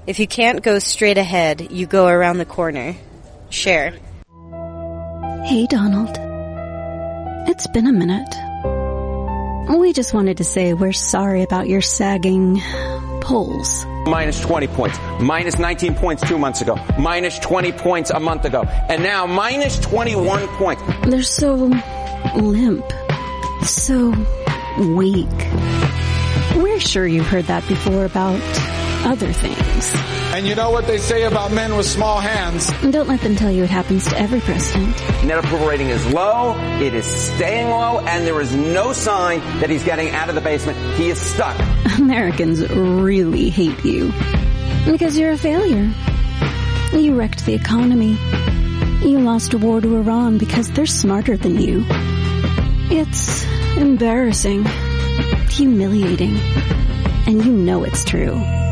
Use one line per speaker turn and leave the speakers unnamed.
If you can't go straight ahead, you go around the corner. Share.
Hey, Donald. It's been a minute. We just wanted to say we're sorry about your sagging polls.
Minus 20 points. Minus 19 points 2 months ago. Minus 20 points a month ago. And now minus 21 points.
They're so limp. So weak. We're sure you've heard that before about other things.
And you know what they say about men with small hands.
Don't let them tell you it happens to every president.
Net approval rating is low. It is staying low. And there is no sign that he's getting out of the basement. He is stuck.
Americans really hate you. Because you're a failure. You wrecked the economy. You lost a war to Iran because they're smarter than you. It's embarrassing. Humiliating. And you know it's true.